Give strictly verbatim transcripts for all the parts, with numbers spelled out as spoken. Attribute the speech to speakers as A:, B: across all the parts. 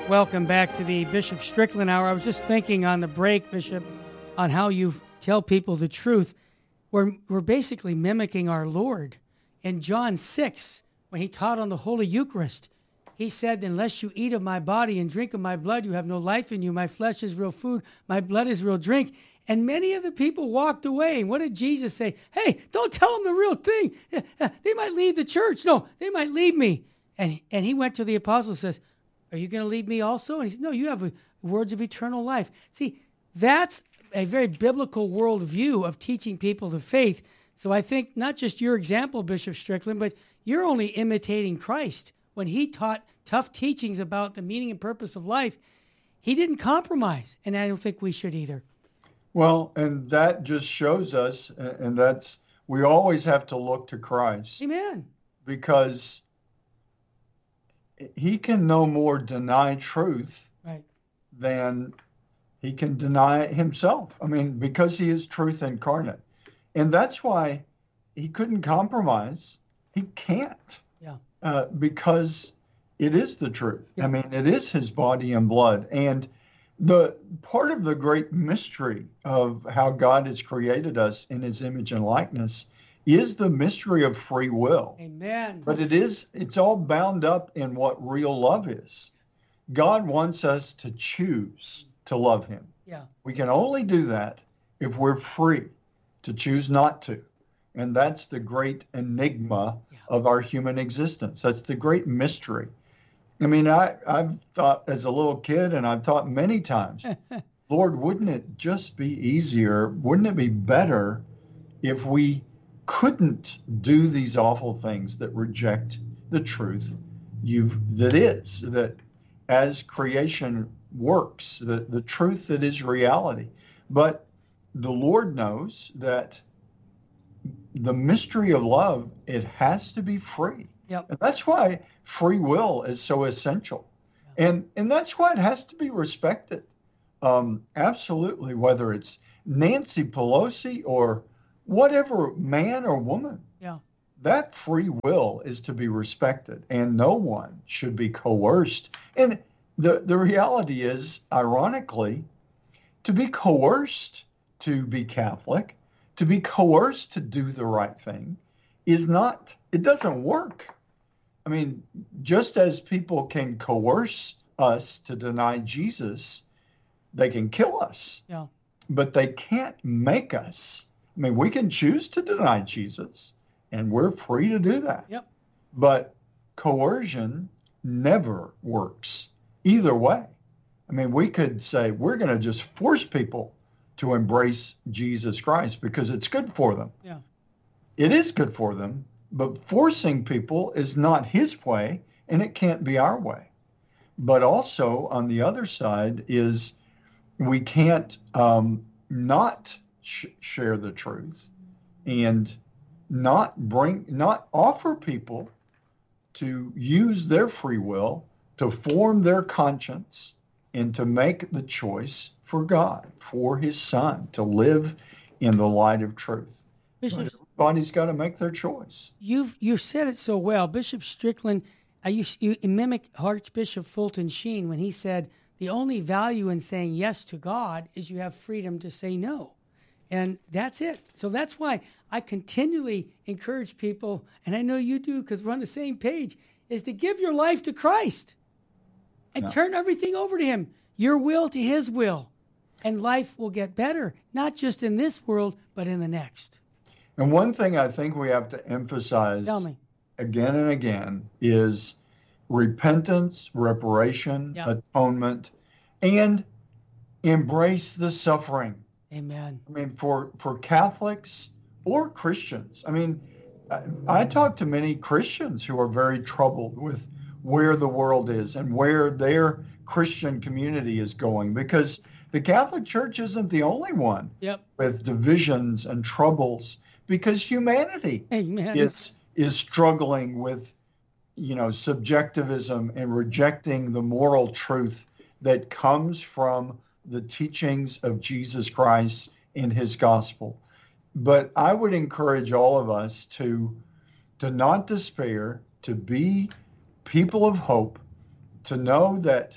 A: Welcome back to the Bishop Strickland Hour. I was just thinking on the break, Bishop, on how you tell people the truth. We're, we're basically mimicking our Lord. In John six, when he taught on the Holy Eucharist, he said, unless you eat of my body and drink of my blood, you have no life in you. My flesh is real food. My blood is real drink. And many of the people walked away. And what did Jesus say? Hey, don't tell them the real thing. They might leave the church. No, they might leave me. And, and he went to the apostles and says, are you going to leave me also? And he said, no, you have a, words of eternal life. See, that's a very biblical worldview of teaching people the faith. So I think not just your example, Bishop Strickland, but you're only imitating Christ. When he taught tough teachings about the meaning and purpose of life, he didn't compromise. And I don't think we should either.
B: Well, and that just shows us, and that's, we always have to look to Christ.
A: Amen.
B: Because he can no more deny truth
A: right.
B: than he can deny himself. I mean, because he is truth incarnate. And that's why he couldn't compromise. He can't.
A: Yeah.
B: Uh, because it is the truth.
A: Yeah.
B: I mean, it is his body and blood. And the part of the great mystery of how God has created us in his image and likeness is the mystery of free will.
A: Amen.
B: But it is, it's all bound up in what real love is. God wants us to choose to love him.
A: Yeah.
B: We can only do that if we're free to choose not to. And that's the great enigma yeah. of our human existence. That's the great mystery. I mean, I, I've thought as a little kid, and I've thought many times, Lord, wouldn't it just be easier? Wouldn't it be better if we couldn't do these awful things that reject the truth you've, that is, that as creation works, the, the truth that is reality. But the Lord knows that the mystery of love, it has to be free.
A: Yep.
B: And that's why free will is so essential. Yep. And and that's why it has to be respected. Um, absolutely, whether it's Nancy Pelosi or whatever man or woman.
A: Yeah.
B: That free will is to be respected, and no one should be coerced. And the, the reality is, ironically, to be coerced to be Catholic, to be coerced to do the right thing is not, it doesn't work. I mean, just as people can coerce us to deny Jesus, they can kill us.
A: Yeah.
B: But they can't make us. I mean, we can choose to deny Jesus, and we're free to do that.
A: Yep.
B: But coercion never works either way. I mean, we could say we're going to just force people to embrace Jesus Christ because it's good for them.
A: Yeah.
B: It is good for them, but forcing people is not his way, and it can't be our way. But also, on the other side, is we can't um, not sh- share the truth and not bring, not offer people to use their free will to form their conscience and to make the choice for God, for his son, to live in the light of truth.
A: Bishop,
B: everybody's got to make their choice.
A: You've you've said it so well. Bishop Strickland, I used, you mimic Archbishop Fulton Sheen when he said, the only value in saying yes to God is you have freedom to say no. And that's it. So that's why I continually encourage people, and I know you do because we're on the same page, is to give your life to Christ and
B: No.
A: turn everything over to him, your will to his will. And life will get better, not just in this world, but in the next.
B: And one thing I think we have to emphasize
A: Tell me.
B: again and again is repentance, reparation,
A: Yeah.
B: atonement, and embrace the suffering.
A: Amen.
B: I mean, for, for Catholics or Christians. I mean, I, I talk to many Christians who are very troubled with where the world is and where their Christian community is going, because the Catholic Church isn't the only one
A: Yep.
B: with divisions and troubles, because humanity
A: Amen.
B: is is struggling with, you know, subjectivism and rejecting the moral truth that comes from the teachings of Jesus Christ in his gospel. But I would encourage all of us to to not despair, to be people of hope, to know that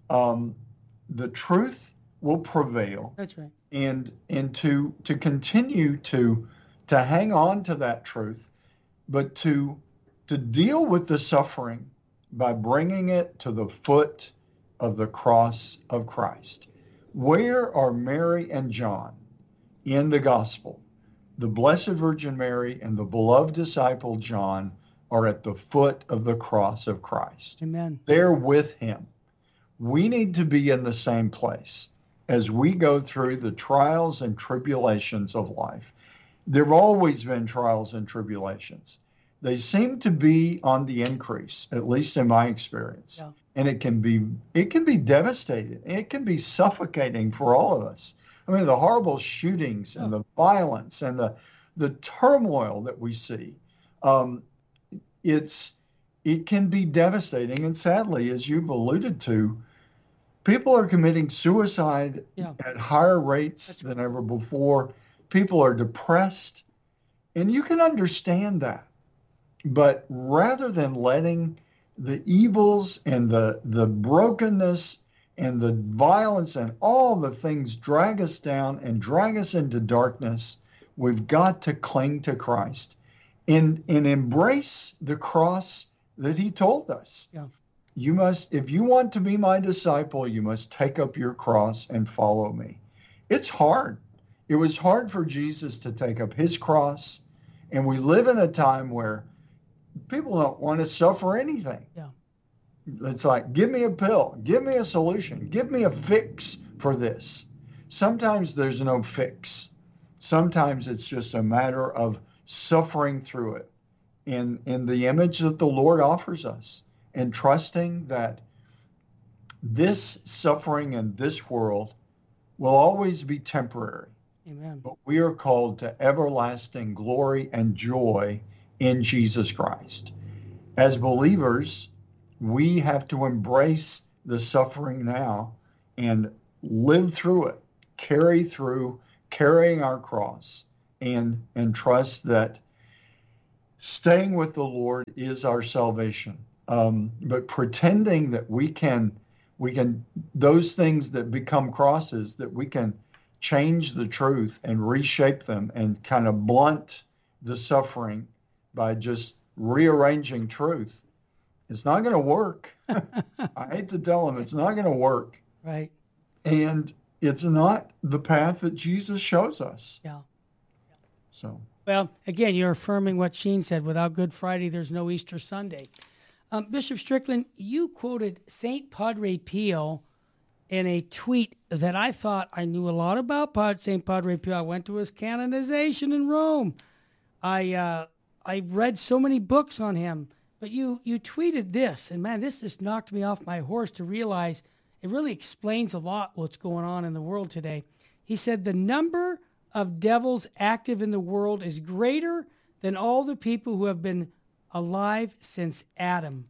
B: um, the truth will prevail.
A: That's right.
B: And and to to continue to to hang on to that truth, but to to deal with the suffering by bringing it to the foot of the cross of Christ. Where are Mary and John in the gospel? The Blessed Virgin Mary and the beloved disciple John are at the foot of the cross of Christ.
A: Amen.
B: They're with him. We need to be in the same place as we go through the trials and tribulations of life. There have always been trials and tribulations. They seem to be on the increase, at least in my experience.
A: Yeah.
B: And it can be it can be devastating. It can be suffocating for all of us. I mean, the horrible shootings and
A: Oh.
B: the violence and the the turmoil that we see. Um, it's it can be devastating. And sadly, as you've alluded to, people are committing suicide
A: Yeah.
B: at higher rates
A: That's
B: than ever before. People are depressed. And you can understand that. But rather than letting the evils and the, the brokenness and the violence and all the things drag us down and drag us into darkness, we've got to cling to Christ and, and embrace the cross that he told us.
A: Yeah.
B: You must, if you want to be my disciple, you must take up your cross and follow me. It's hard. It was hard for Jesus to take up his cross. And we live in a time where people don't want to suffer anything.
A: Yeah.
B: It's like, give me a pill, give me a solution, give me a fix for this. Sometimes there's no fix. Sometimes it's just a matter of suffering through it in, in the image that the Lord offers us and trusting that this suffering in this world will always be temporary.
A: Amen.
B: But we are called to everlasting glory and joy in Jesus Christ. As believers, we have to embrace the suffering now and live through it, carry through, carrying our cross, and, and trust that staying with the Lord is our salvation. Um, but pretending that we can, we can, those things that become crosses, that we can change the truth and reshape them and kind of blunt the suffering by just rearranging truth, it's not going to work. I hate to tell them, it's not going to work.
A: Right.
B: And it's not the path that Jesus shows us.
A: Yeah.
B: So,
A: Well, again, you're affirming what Sheen said. Without Good Friday, there's no Easter Sunday. Um, Bishop Strickland, you quoted Saint Padre Pio in a tweet that I thought I knew a lot about Pod, Saint Padre Pio. I went to his canonization in Rome. I uh, I read so many books on him. But you you tweeted this, and man, this just knocked me off my horse to realize it really explains a lot what's going on in the world today. He said the number of devils active in the world is greater than all the people who have been alive since Adam.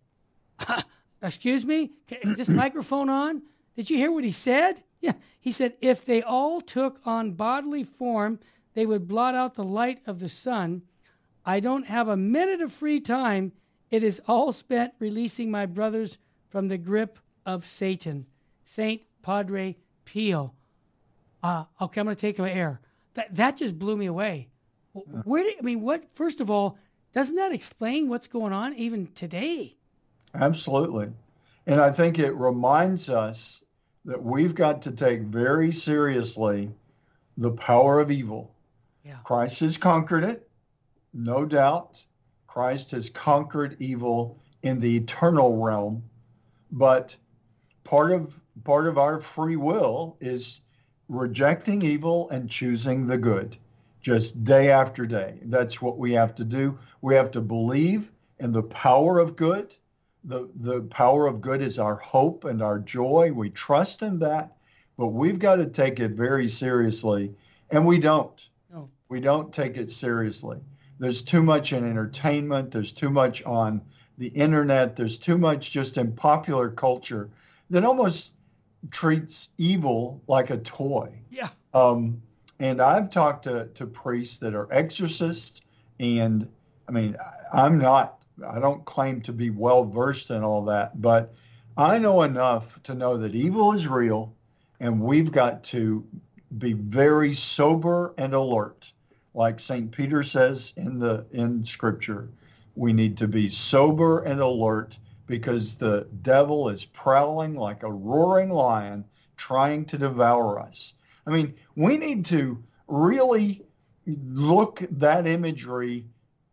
A: Excuse me? Is this microphone on? Did you hear what he said? Yeah. He said, if they all took on bodily form, they would blot out the light of the sun. I don't have a minute of free time. It is all spent releasing my brothers from the grip of Satan. Saint Padre Pio. Uh, okay, I'm going to take my air. That that just blew me away. Where did I mean? What? First of all, doesn't that explain what's going on even today?
B: absolutely. And I think it reminds us that we've got to take very seriously the power of evil.
A: Yeah.
B: Christ has conquered it, no doubt. Christ has conquered evil in the eternal realm, but part of part of our free will is rejecting evil and choosing the good, just day after day. That's what we have to do. We have to believe in the power of good. The, the power of good is our hope and our joy. We trust in that, but we've got to take it very seriously, and we don't.
A: No.
B: We don't take it seriously. There's too much in entertainment. There's too much on the internet. There's too much just in popular culture that almost treats evil like a toy.
A: Yeah.
B: Um, and I've talked to, to priests that are exorcists, and I mean, I- I'm not, I don't claim to be well versed in all that, but I know enough to know that evil is real, and we've got to be very sober and alert. Like Saint Peter says in the in Scripture, we need to be sober and alert because the devil is prowling like a roaring lion trying to devour us. I mean, we need to really look that imagery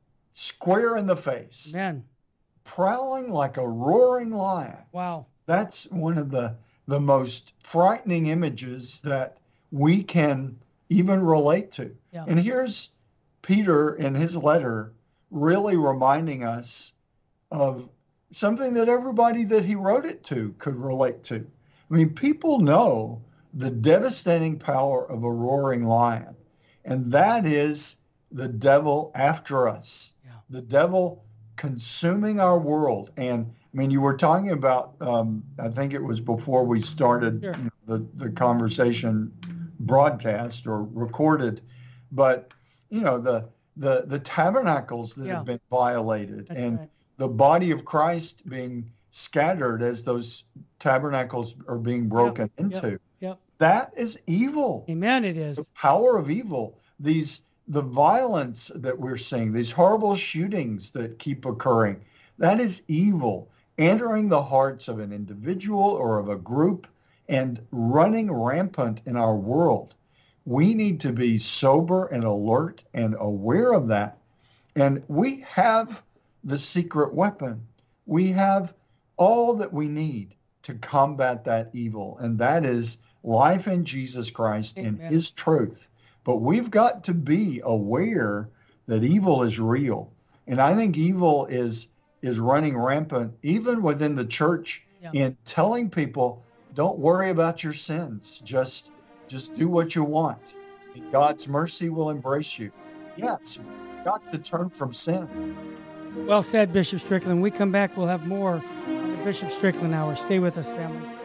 B: square in the face.
A: Amen.
B: Prowling like a roaring lion.
A: Wow.
B: That's one of the, the most frightening images that we can even relate to.
A: Yeah.
B: And here's Peter in his letter really reminding us of something that everybody that he wrote it to could relate to. I mean, people know the devastating power of a roaring lion, and that is the devil after us,
A: Yeah.
B: the devil consuming our world. And I mean, you were talking about, um, I think it was before we started
A: Sure.
B: you know, the, the conversation broadcast or recorded, but, you know, the the, the tabernacles that
A: Yeah.
B: have been violated
A: That's
B: and
A: right.
B: the body of Christ being scattered as those tabernacles are being broken
A: Yep.
B: into.
A: Yep.
B: That is evil.
A: Amen. It is.
B: The power of evil, these the violence that we're seeing, these horrible shootings that keep occurring, that is evil entering the hearts of an individual or of a group and running rampant in our world. We need to be sober and alert and aware of that. And we have the secret weapon. We have all that we need to combat that evil, and that is life in Jesus Christ and
A: Amen.
B: his truth. But we've got to be aware that evil is real. And I think evil is is running rampant even within the church
A: Yeah.
B: in telling people, don't worry about your sins. Just just do what you want. God's mercy will embrace you. Yes, you've got to turn from sin.
A: Well said, Bishop Strickland. When we come back, we'll have more on the Bishop Strickland Hour. Stay with us, family.